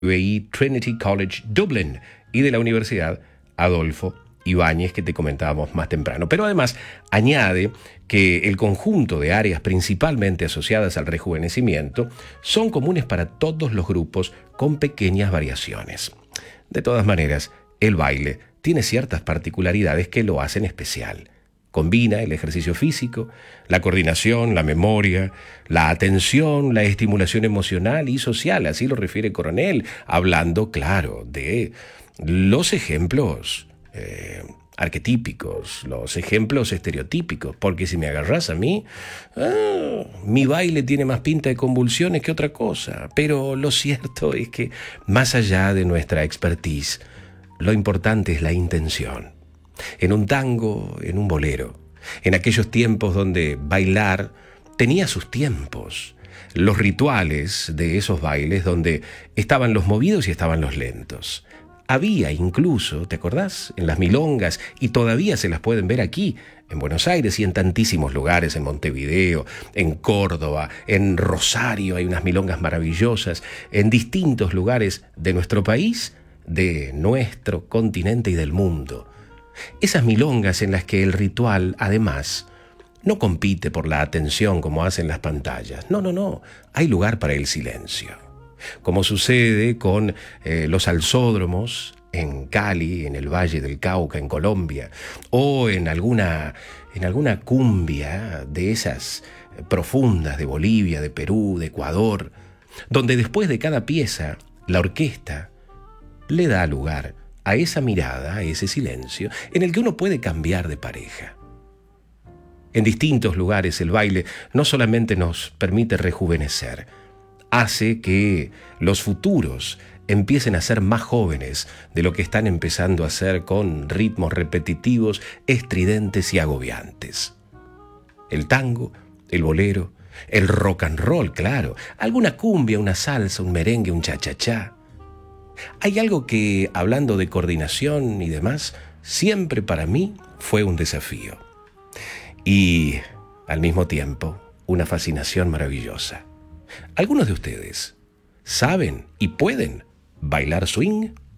UAE Trinity College Dublin y de la Universidad Adolfo Ibáñez, que te comentábamos más temprano. Pero además añade que el conjunto de áreas principalmente asociadas al rejuvenecimiento son comunes para todos los grupos con pequeñas variaciones. De todas maneras, el baile tiene ciertas particularidades que lo hacen especial. Combina el ejercicio físico, la coordinación, la memoria, la atención, la estimulación emocional y social, así lo refiere Coronel, hablando, claro, de los ejemplos arquetípicos, los ejemplos estereotípicos, porque si me agarras a mí, mi baile tiene más pinta de convulsiones que otra cosa, pero lo cierto es que más allá de nuestra expertise, lo importante es la intención. En un tango, en un bolero, en aquellos tiempos donde bailar tenía sus tiempos, los rituales de esos bailes donde estaban los movidos y estaban los lentos. Había incluso, ¿te acordás?, en las milongas, y todavía se las pueden ver aquí, en Buenos Aires y en tantísimos lugares, en Montevideo, en Córdoba, en Rosario hay unas milongas maravillosas, en distintos lugares de nuestro país, de nuestro continente y del mundo. Esas milongas en las que el ritual, además, no compite por la atención como hacen las pantallas. No. Hay lugar para el silencio. Como sucede con los alzódromos en Cali, en el Valle del Cauca, en Colombia, o en alguna cumbia de esas profundas de Bolivia, de Perú, de Ecuador, donde después de cada pieza, la orquesta le da lugar a esa mirada, a ese silencio, en el que uno puede cambiar de pareja. En distintos lugares el baile no solamente nos permite rejuvenecer, hace que los futuros empiecen a ser más jóvenes de lo que están empezando a ser con ritmos repetitivos, estridentes y agobiantes. El tango, el bolero, el rock and roll, claro, alguna cumbia, una salsa, un merengue, un cha-cha-cha. Hay algo que, hablando de coordinación y demás, siempre para mí fue un desafío. Y, al mismo tiempo, una fascinación maravillosa. ¿Algunos de ustedes saben y pueden bailar swing?